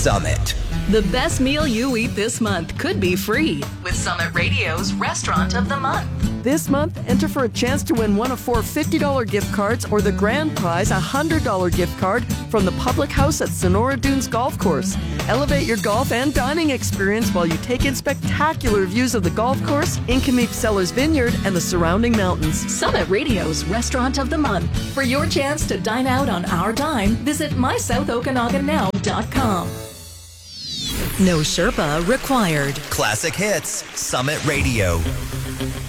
Summit. The best meal you eat this month could be free with Summit Radio's Restaurant of the Month. This month, enter for a chance to win one of 4 $50 gift cards or the grand prize, a $100 gift card from the Public House at Sonora Dunes Golf Course. Elevate your golf and dining experience while you take in spectacular views of the golf course, Incomeep Sellers Vineyard, and the surrounding mountains. Summit Radio's Restaurant of the Month. For your chance to dine out on our dime, visit mysouthokanaganow.com. No Sherpa required. Classic hits, Summit Radio.